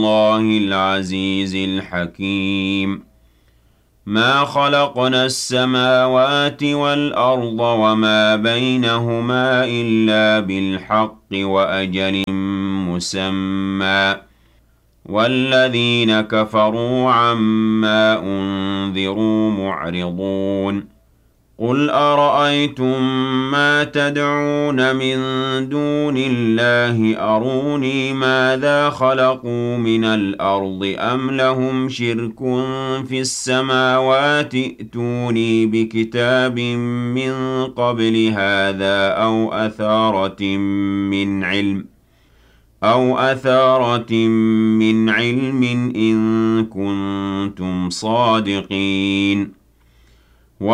الله العزيز الحكيم ما خلقنا السماوات والأرض وما بينهما إلا بالحق وأجل مسمى والذين كفروا عما أنذروا معرضون قل أرأيتم ما تدعون من دون الله أروني ماذا خلقوا من الأرض أم لهم شرك في السماوات ائتوني بكتاب من قبل هذا أو أثارة من علم إن كنتم صادقين